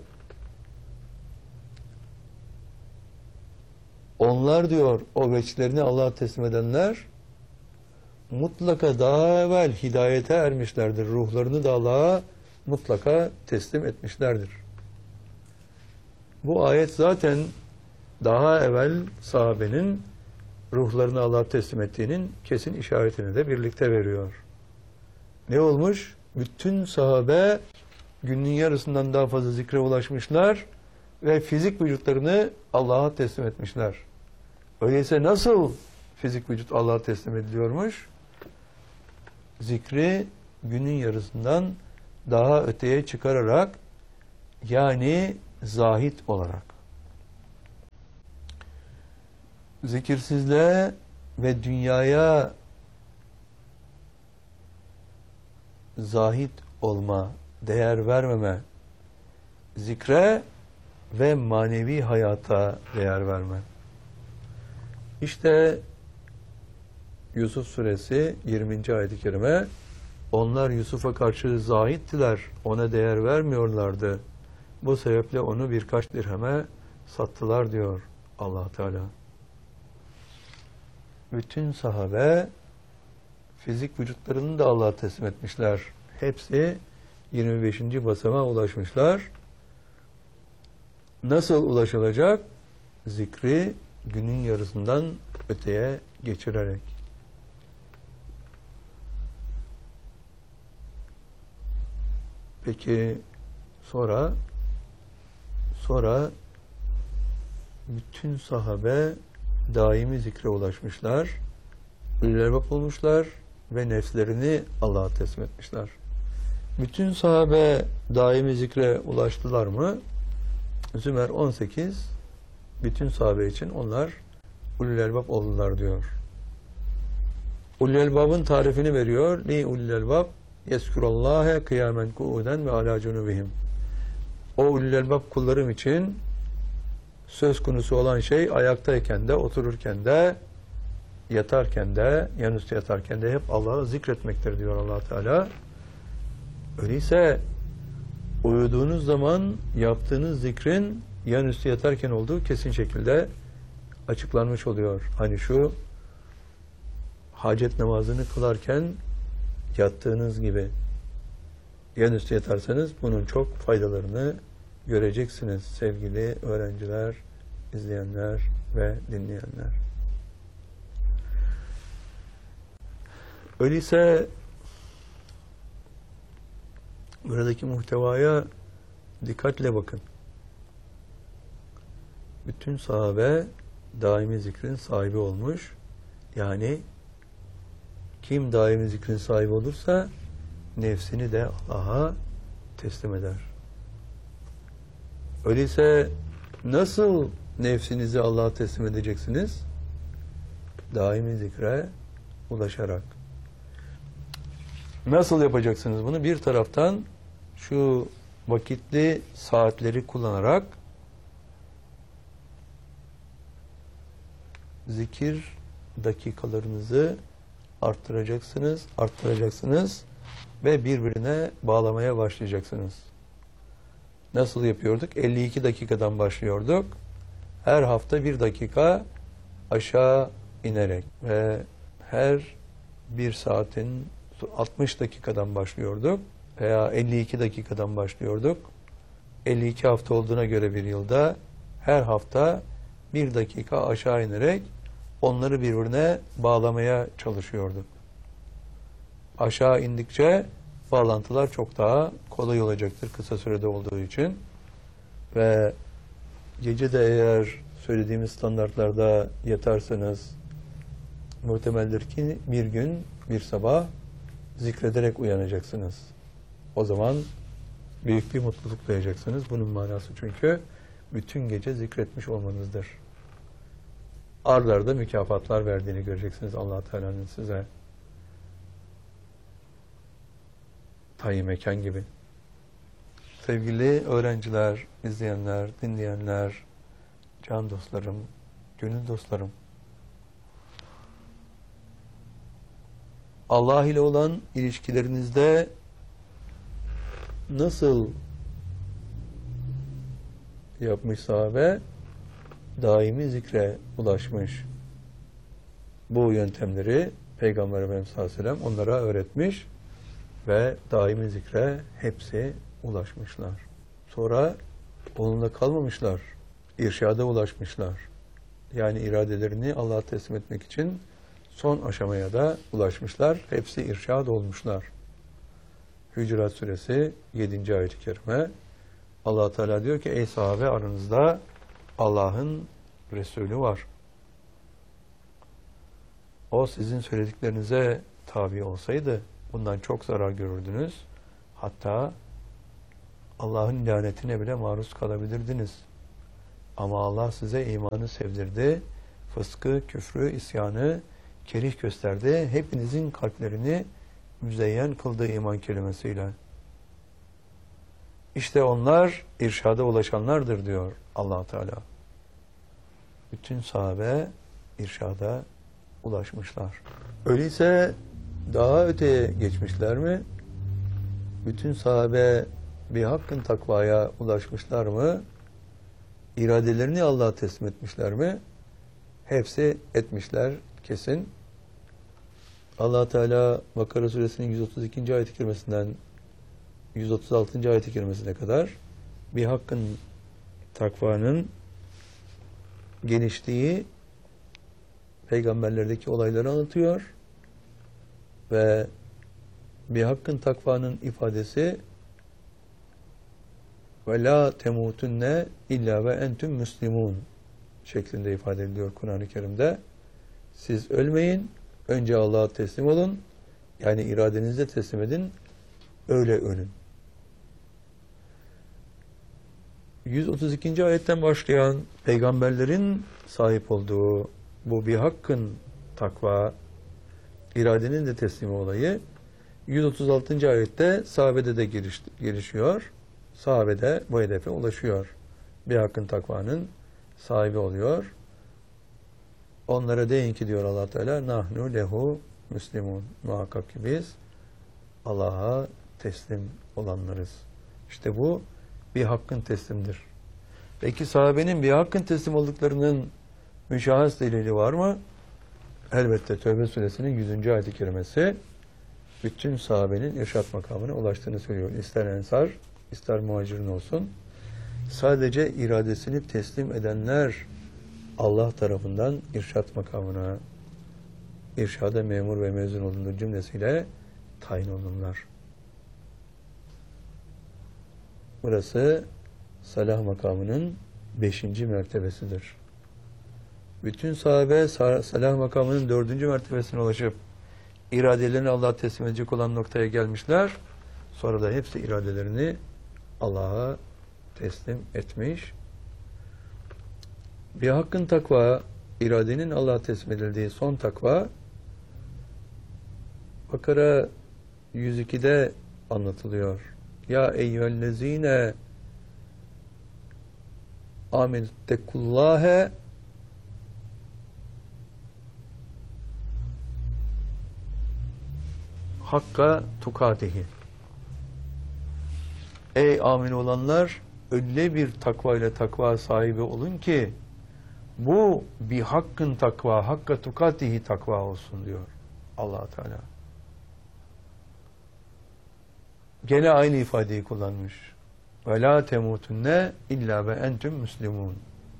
Onlar diyor, o veçlerini Allah'a teslim edenler mutlaka daha evvel hidayete ermişlerdir. Ruhlarını da Allah'a mutlaka teslim etmişlerdir. Bu ayet zaten daha evvel sahabenin ruhlarını Allah'a teslim ettiğinin kesin işaretini de birlikte veriyor. Ne olmuş? Bütün sahabe günün yarısından daha fazla zikre ulaşmışlar ve fizik vücutlarını Allah'a teslim etmişler. Öyleyse nasıl fizik vücut Allah'a teslim ediliyormuş? Zikri günün yarısından daha öteye çıkararak, yani zahit olarak. Zikirsizliğe ve dünyaya zahit olma, değer vermeme, zikre ve manevi hayata değer verme. İşte Yusuf suresi yirminci ayet-i kerime, onlar Yusuf'a karşı zahittiler, ona değer vermiyorlardı. Bu sebeple onu birkaç dirheme sattılar diyor Allah Teala. Bütün sahabe fizik vücutlarını da Allah'a teslim etmişler. Hepsi yirmi beşinci basamağa ulaşmışlar. Nasıl ulaşılacak? Zikri günün yarısından öteye geçirerek. Peki sonra sonra bütün sahabe daimi zikre ulaşmışlar, ulul albab olmuşlar ve nefslerini Allah'a teslim etmişler. Bütün sahabe daimi zikre ulaştılar mı? Zümer on sekiz, bütün sahabe için onlar ulul albab oldular diyor. Ulul albabın tarifini veriyor. Li ulul albab yezkurallâhe kıyamen ku'uden ve alâ cunubihim. O ulul albab kullarım için söz konusu olan şey ayaktayken de, otururken de, yatarken de, yanüstü yatarken de hep Allah'ı zikretmektir diyor Allah Teala. Öyleyse uyuduğunuz zaman yaptığınız zikrin yanüstü yatarken olduğu kesin şekilde açıklanmış oluyor. Hani şu hacet namazını kılarken yattığınız gibi yanüstü yatarsanız bunun çok faydalarını göreceksiniz sevgili öğrenciler, izleyenler ve dinleyenler. Öyleyse buradaki muhtevaya dikkatle bakın. Bütün sahabe daimi zikrin sahibi olmuş. Yani kim daimi zikrin sahibi olursa nefsini de Allah'a teslim eder. Öyleyse nasıl nefsinizi Allah'a teslim edeceksiniz? Daimi zikre ulaşarak. Nasıl yapacaksınız bunu? Bir taraftan şu vakitli saatleri kullanarak zikir dakikalarınızı arttıracaksınız, arttıracaksınız ve birbirine bağlamaya başlayacaksınız. Nasıl yapıyorduk? elli iki dakikadan başlıyorduk. Her hafta bir dakika aşağı inerek ve her bir saatin altmış dakikadan başlıyorduk veya elli iki dakikadan başlıyorduk. elli iki hafta olduğuna göre bir yılda her hafta bir dakika aşağı inerek onları birbirine bağlamaya çalışıyorduk. Aşağı indikçe bağlantılar çok daha kolay olacaktır kısa sürede olduğu için. Ve gece de eğer söylediğimiz standartlarda yatarsanız muhtemeldir ki bir gün bir sabah zikrederek uyanacaksınız. O zaman büyük bir mutluluk duyacaksınız. Bunun manası çünkü bütün gece zikretmiş olmanızdır. Ard arda mükafatlar verdiğini göreceksiniz Allah Teala'nın size. Tayyip mekan gibi. Sevgili öğrenciler, izleyenler, dinleyenler, can dostlarım, gönül dostlarım. Allah ile olan ilişkilerinizde nasıl yapmış sahabe? Daimi zikre ulaşmış. Bu yöntemleri Peygamber Efendimiz sallallahu aleyhi ve sellem onlara öğretmiş ve daimi zikre hepsi ulaşmışlar. Sonra onunla kalmamışlar. İrşada ulaşmışlar. Yani iradelerini Allah'a teslim etmek için son aşamaya da ulaşmışlar. Hepsi irşad olmuşlar. Hücurat suresi yedinci ayet-i kerime Allah Teala diyor ki ey sahabe aranızda Allah'ın Resulü var. O sizin söylediklerinize tabi olsaydı bundan çok zarar görürdünüz. Hatta Allah'ın lanetine bile maruz kalabilirdiniz. Ama Allah size imanı sevdirdi. Fıskı, küfrü, isyanı kerih gösterdi. Hepinizin kalplerini müzeyyen kıldı iman kelimesiyle. İşte onlar irşada ulaşanlardır diyor Allah Teala. Bütün sahabe irşada ulaşmışlar. Öyleyse daha öteye geçmişler mi? Bütün sahabe bir hakkın takvaya ulaşmışlar mı? İradelerini Allah'a teslim etmişler mi? Hepsi etmişler kesin. Allah Teala Bakara suresinin yüz otuz ikinci ayet-i kerimesinden yüz otuz altıncı ayet-i kerimesine kadar bir hakkın takvanın genişliği peygamberlerdeki olayları anlatıyor ve bir hakkın takvanın ifadesi ve la temutunne illa ve entüm müslimun şeklinde ifade ediliyor Kur'an-ı Kerim'de. Siz ölmeyin, önce Allah'a teslim olun, yani iradenizle teslim edin, öyle ölün. yüz otuz ikinci ayetten başlayan peygamberlerin sahip olduğu bu bir hakkın takva, iradenin de teslimi olayı yüz otuz altıncı ayette sahabede de giriş, girişiyor. Sahabede bu hedefe ulaşıyor. Bir hakkın takvanın sahibi oluyor. Onlara deyin ki diyor Allah Teala, nahnu lehu müslimun. Muhakkak ki biz Allah'a teslim olanlarız. İşte bu bir hakkın teslimdir. Peki sahabenin bir hakkın teslim olduklarının müşahhas delili var mı? Elbette Tevbe suresinin yüzüncü ayet-i kerimesi bütün sahabenin irşat makamına ulaştığını söylüyor. İster ensar, ister muhacirin olsun. Sadece iradesini teslim edenler Allah tarafından irşat makamına, irşada memur ve mezun olunduğu cümlesiyle tayin olunurlar. Burası salah makamının beşinci mertebesidir. Bütün sahabe salah makamının dördüncü mertebesine ulaşıp iradelerini Allah'a teslim edecek olan noktaya gelmişler. Sonra da hepsi iradelerini Allah'a teslim etmiş. Bir hakkın takva, iradenin Allah'a teslim edildiği son takva, Bakara yüz ikide anlatılıyor. Ya eyyühellezine amenüttekullâhe hakka tukatihi. Ey amin olanlar, öyle bir takva ile takva sahibi olun ki bu bir hakkın takva, hakka tukatihi takva olsun diyor Allah Teala. Gene aynı ifadeyi kullanmış. Ve la temutunne illa ve entüm müslimun.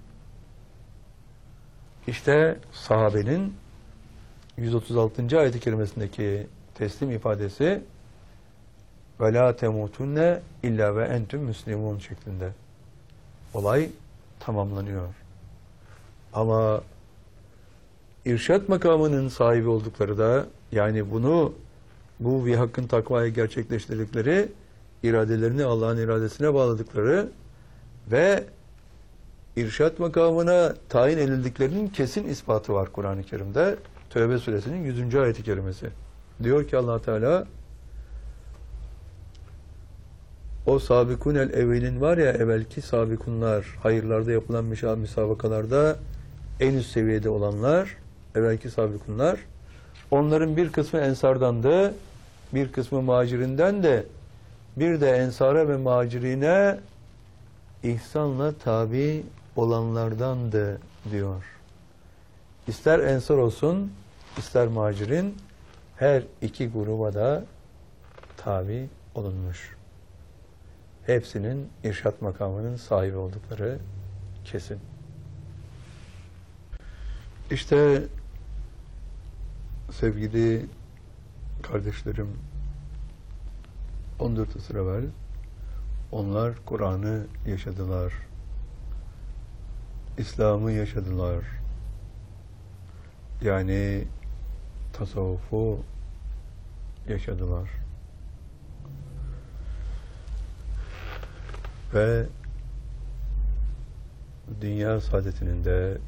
İşte sahabenin yüz otuz altıncı ayet-i kerimesindeki teslim ifadesi ve la temutunne illa ve entüm müslimun şeklinde. Olay tamamlanıyor. Ama irşat makamının sahibi oldukları da, yani bunu bu bir hakkın takvayı gerçekleştirdikleri, iradelerini Allah'ın iradesine bağladıkları ve irşat makamına tayin edildiklerinin kesin ispatı var Kur'an-ı Kerim'de. Tevbe suresinin yüzüncü ayet-i kerimesi. Diyor ki Allah Teala, o sabikunel evvelin var ya, evvelki sabikunlar, hayırlarda yapılan müsabakalarda en üst seviyede olanlar, evvelki sabikunlar, onların bir kısmı ensardandı, bir kısmı muhacirinden de, bir de ensara ve muhacirine ihsanla tabi olanlardandı diyor. İster ensar olsun, ister muhacirin, her iki gruba da tabi olunmuş. Hepsinin irşat makamının sahibi oldukları kesin. İşte sevgili kardeşlerim, on dört asır evvel onlar Kur'an'ı yaşadılar. İslam'ı yaşadılar. Yani tasavvufu yaşadılar. ve dünya saadetinin de